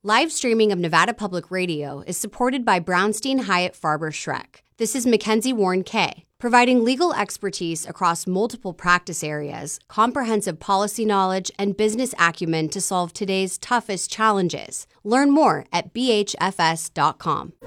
Live streaming of Nevada Public Radio is supported by Brownstein Hyatt Farber Schreck. This is Mackenzie Warren Kay, providing legal expertise across multiple practice areas, comprehensive policy knowledge, and business acumen to solve today's toughest challenges. Learn more at bhfs.com.